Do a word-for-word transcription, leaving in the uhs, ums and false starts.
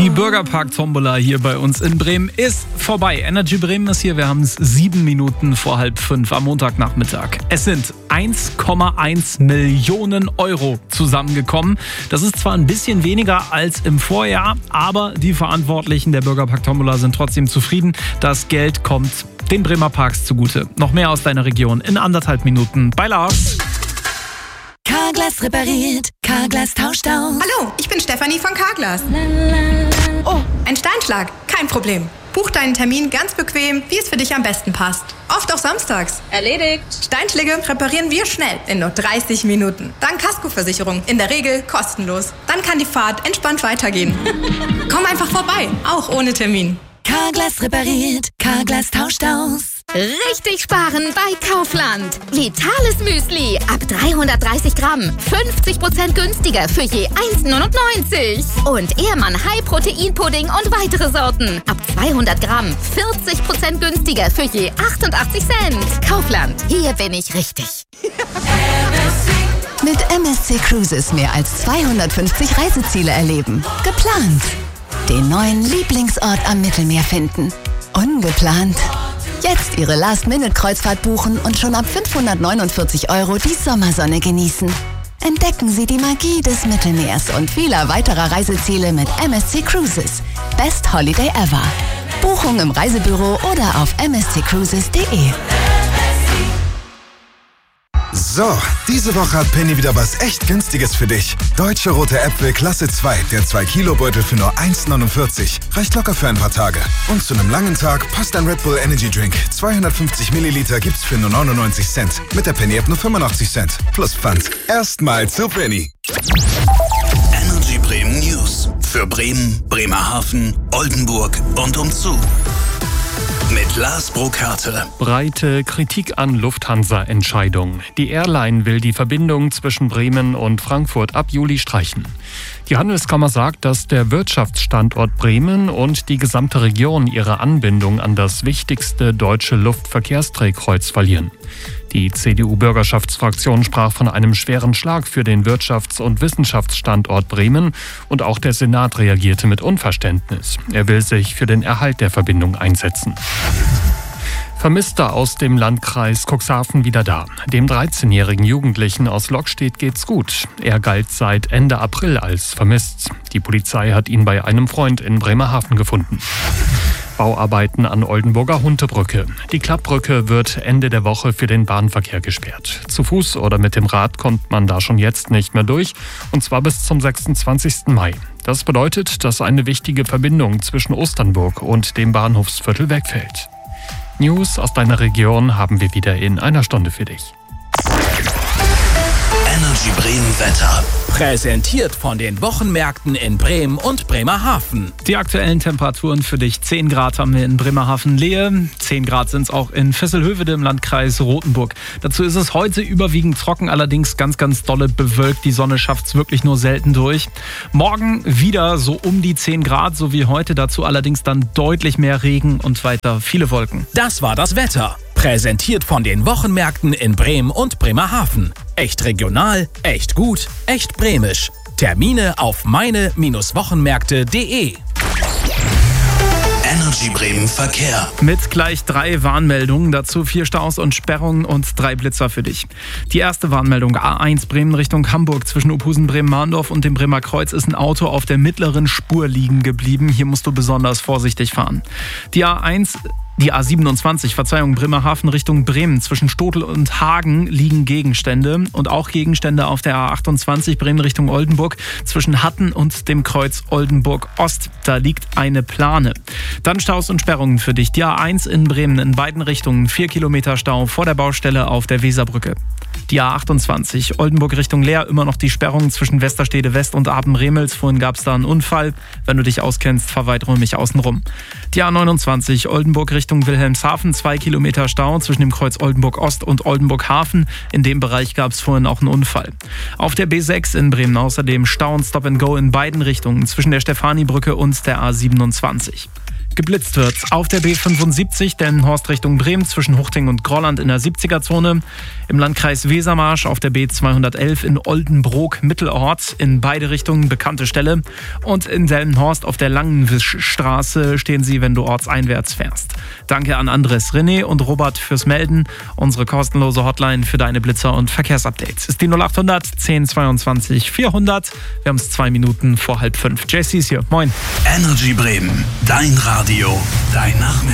Die Bürgerpark-Tombola hier bei uns in Bremen ist vorbei. Energy Bremen ist hier. Wir haben es sieben Minuten vor halb fünf am Montagnachmittag. Es sind eins Komma eins Millionen Euro zusammengekommen. Das ist zwar ein bisschen weniger als im Vorjahr, aber die Verantwortlichen der Bürgerpark-Tombola sind trotzdem zufrieden. Das Geld kommt den Bremer Parks zugute. Noch mehr aus deiner Region in anderthalb Minuten bei Lars. Carglass repariert, Carglass tauscht aus. Hallo, ich bin Stefanie von Carglass. Oh, ein Steinschlag, kein Problem. Buch deinen Termin ganz bequem, wie es für dich am besten passt. Oft auch samstags. Erledigt. Steinschläge reparieren wir schnell, in nur dreißig Minuten. Dank Kaskoversicherung, in der Regel kostenlos. Dann kann die Fahrt entspannt weitergehen. Komm einfach vorbei, auch ohne Termin. Carglass repariert, Carglass tauscht aus. Richtig sparen bei Kaufland. Vitales Müsli ab dreihundertdreißig Gramm. fünfzig Prozent günstiger für je eins neunundneunzig. Und Ehrmann High Protein Pudding und weitere Sorten. Ab zweihundert Gramm. vierzig Prozent günstiger für je achtundachtzig Cent. Kaufland. Hier bin ich richtig. Mit M S C Cruises mehr als zweihundertfünfzig Reiseziele erleben. Geplant. Den neuen Lieblingsort am Mittelmeer finden. Ungeplant. Jetzt Ihre Last-Minute-Kreuzfahrt buchen und schon ab fünfhundertneunundvierzig Euro die Sommersonne genießen. Entdecken Sie die Magie des Mittelmeers und vieler weiterer Reiseziele mit M S C Cruises. Best Holiday ever. Buchung im Reisebüro oder auf m s c cruises punkt d e. So, diese Woche hat Penny wieder was echt Günstiges für dich. Deutsche rote Äpfel Klasse zwei, der zwei Kilo Beutel für nur eins neunundvierzig. Reicht locker für ein paar Tage. Und zu einem langen Tag passt ein Red Bull Energy Drink. zweihundertfünfzig Milliliter gibt's für nur neunundneunzig Cent. Mit der Penny App nur fünfundachtzig Cent. Plus Pfand. Erstmal zu Penny. Energy Bremen News. Für Bremen, Bremerhaven, Oldenburg und umzu. Mit Lars Brokarte. Breite Kritik an Lufthansa-Entscheidung. Die Airline will die Verbindung zwischen Bremen und Frankfurt ab Juli streichen. Die Handelskammer sagt, dass der Wirtschaftsstandort Bremen und die gesamte Region ihre Anbindung an das wichtigste deutsche Luftverkehrsdrehkreuz verlieren. Die C D U-Bürgerschaftsfraktion sprach von einem schweren Schlag für den Wirtschafts- und Wissenschaftsstandort Bremen und auch der Senat reagierte mit Unverständnis. Er will sich für den Erhalt der Verbindung einsetzen. Vermisster aus dem Landkreis Cuxhaven wieder da. Dem dreizehnjährigen Jugendlichen aus Lockstedt geht's gut. Er galt seit Ende April als vermisst. Die Polizei hat ihn bei einem Freund in Bremerhaven gefunden. Bauarbeiten an Oldenburger Huntebrücke. Die Klappbrücke wird Ende der Woche für den Bahnverkehr gesperrt. Zu Fuß oder mit dem Rad kommt man da schon jetzt nicht mehr durch, und zwar bis zum sechsundzwanzigsten Mai. Das bedeutet, dass eine wichtige Verbindung zwischen Osternburg und dem Bahnhofsviertel wegfällt. News aus deiner Region haben wir wieder in einer Stunde für dich. Energy Bremen Wetter. Präsentiert von den Wochenmärkten in Bremen und Bremerhaven. Die aktuellen Temperaturen für dich. zehn Grad haben wir in Bremerhaven-Lehe. zehn Grad sind es auch in Visselhövede im Landkreis Rothenburg. Dazu ist es heute überwiegend trocken, allerdings ganz, ganz dolle bewölkt. Die Sonne schafft es wirklich nur selten durch. Morgen wieder so um die zehn Grad, so wie heute. Dazu allerdings dann deutlich mehr Regen und weiter viele Wolken. Das war das Wetter. Präsentiert von den Wochenmärkten in Bremen und Bremerhaven. Echt regional, echt gut, echt bremisch. Termine auf meine Wochenmärkte punkt de. Energy Bremen Verkehr. Mit gleich drei Warnmeldungen, dazu vier Staus und Sperrungen und drei Blitzer für dich. Die erste Warnmeldung, A eins Bremen Richtung Hamburg. Zwischen Ophusen, Bremen-Mahndorf und dem Bremer Kreuz ist ein Auto auf der mittleren Spur liegen geblieben. Hier musst du besonders vorsichtig fahren. Die A eins... Die A siebenundzwanzig, Verzeihung, Bremerhaven Richtung Bremen. Zwischen Stotel und Hagen liegen Gegenstände und auch Gegenstände auf der A achtundzwanzig Bremen Richtung Oldenburg. Zwischen Hatten und dem Kreuz Oldenburg Ost, da liegt eine Plane. Dann Staus und Sperrungen für dich. Die A eins in Bremen in beiden Richtungen, vier Kilometer Stau vor der Baustelle auf der Weserbrücke. Die A achtundzwanzig, Oldenburg Richtung Leer, immer noch die Sperrungen zwischen Westerstede West und Aben-Remels. Vorhin gab es da einen Unfall. Wenn du dich auskennst, fahr weiträumig außenrum. Die A neunundzwanzig, Oldenburg Richtung Wilhelmshaven, zwei Kilometer Stau zwischen dem Kreuz Oldenburg Ost und Oldenburg Hafen. In dem Bereich gab es vorhin auch einen Unfall. Auf der B sechs in Bremen außerdem Stau und Stop and Go in beiden Richtungen zwischen der Stefanibrücke und der A siebenundzwanzig. geblitzt wird. Auf der B fünfundsiebzig Delmenhorst Richtung Bremen zwischen Huchting und Grolland in der siebziger-Zone. Im Landkreis Wesermarsch auf der B zweihundertelf in Oldenbrook Mittelort in beide Richtungen bekannte Stelle. Und in Delmenhorst auf der Langenwischstraße stehen Sie, wenn du ortseinwärts fährst. Danke an Andres, René und Robert fürs Melden. Unsere kostenlose Hotline für deine Blitzer- und Verkehrsupdates ist die null achthundert zehn zweiundzwanzig vierhundert. Wir haben es zwei Minuten vor halb fünf. J C ist hier. Moin. Energy Bremen. Dein Radio. Dein Nachmittag.